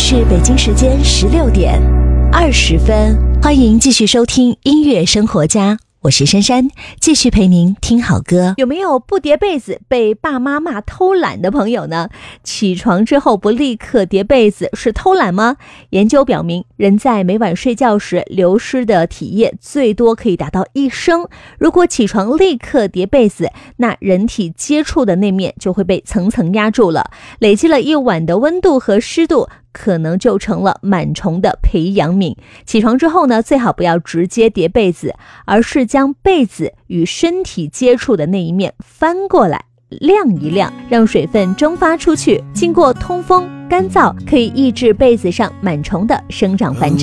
是北京时间16:20，欢迎继续收听音乐生活家，我是珊珊，继续陪您听好歌。有没有不叠被子被爸妈骂偷懒的朋友呢？起床之后不立刻叠被子是偷懒吗？研究表明，人在每晚睡觉时流失的体液最多可以达到1升。如果起床立刻叠被子，那人体接触的那面就会被层层压住了，累积了一晚的温度和湿度，可能就成了螨虫的培养皿。起床之后呢，最好不要直接叠被子，而是将被子与身体接触的那一面翻过来晾一晾，让水分蒸发出去，经过通风干燥，可以抑制被子上螨虫的生长繁殖。